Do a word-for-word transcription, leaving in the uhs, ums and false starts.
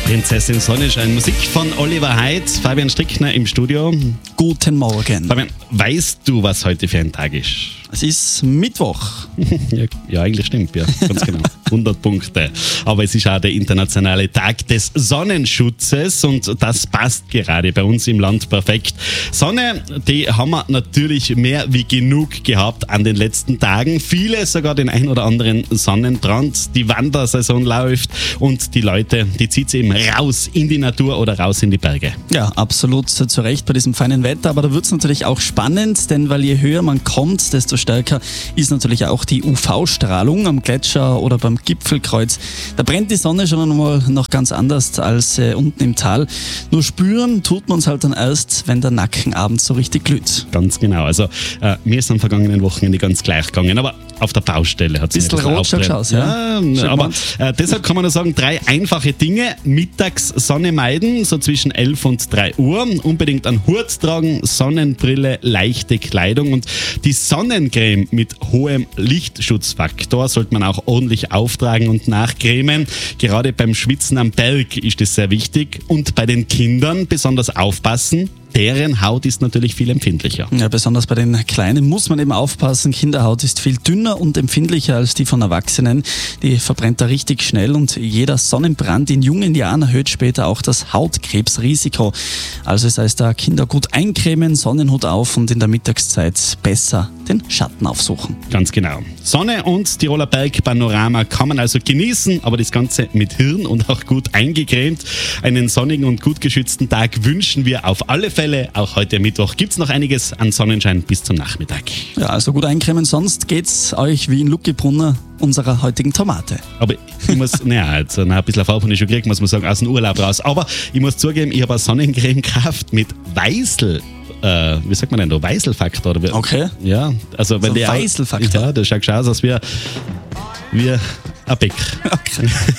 Prinzessin Sonnenschein. Musik von Oliver Heitz, Fabian Strickner im Studio. Guten Morgen. Fabian, weißt du, was heute für ein Tag ist? Es ist Mittwoch. ja, ja, eigentlich stimmt, ja, ganz genau. hundert Punkte. Aber es ist auch der internationale Tag des Sonnenschutzes und das passt gerade bei uns im Land perfekt. Sonne, die haben wir natürlich mehr wie genug gehabt an den letzten Tagen. Viele sogar den ein oder anderen Sonnenbrand. Die Wandersaison läuft und die Leute, die zieht sie eben raus in die Natur oder raus in die Berge. Ja, absolut zu Recht bei diesem feinen Wetter, aber da wird es natürlich auch spannend, denn weil je höher man kommt, desto stärker ist natürlich auch die U V-Strahlung am Gletscher oder beim Gipfelkreuz. Da brennt die Sonne schon einmal noch ganz anders als äh, unten im Tal. Nur spüren tut man es halt dann erst, wenn der Nacken abends so richtig glüht. Ganz genau. Also äh, mir ist am vergangenen Wochenende ganz gleich gegangen, aber auf der Baustelle hat es mir rot schaut aus, ja. ja aber äh, deshalb kann man nur sagen, drei einfache Dinge. Mittags Sonne meiden, so zwischen elf und drei Uhr. Unbedingt einen Hut tragen, Sonnenbrille, leichte Kleidung und die Sonnencreme mit hohem Lichtschutzfaktor sollte man auch ordentlich auftragen und nachcremen. Gerade beim Schwitzen am Berg ist das sehr wichtig und bei den Kindern besonders aufpassen. Deren Haut ist natürlich viel empfindlicher. Ja, besonders bei den Kleinen muss man eben aufpassen. Kinderhaut ist viel dünner und empfindlicher als die von Erwachsenen. Die verbrennt da richtig schnell und jeder Sonnenbrand in jungen Jahren erhöht später auch das Hautkrebsrisiko. Also das heißt, da Kinder gut eincremen, Sonnenhut auf und in der Mittagszeit besser den Schatten aufsuchen. Ganz genau. Sonne und Tiroler Bergpanorama kann man also genießen, aber das Ganze mit Hirn und auch gut eingecremt. Einen sonnigen und gut geschützten Tag wünschen wir auf alle Fälle. Auch heute Mittwoch gibt es noch einiges an Sonnenschein bis zum Nachmittag. Ja, also gut eincremen, sonst geht's euch wie in Luckebrunner unserer heutigen Tomate. Aber ich muss, naja, also, na, ein bisschen Erfahrung von ich schon gekriegt, muss man sagen, aus dem Urlaub raus. Aber ich muss zugeben, ich habe eine Sonnencreme gekauft mit Weißel. Äh, wie sagt man denn da? Weißelfaktor? Oder wie? Okay. Ja, also weil so der Weißelfaktor. Ja, das schaut schon aus, als wie, wie ein Bäcker. Okay.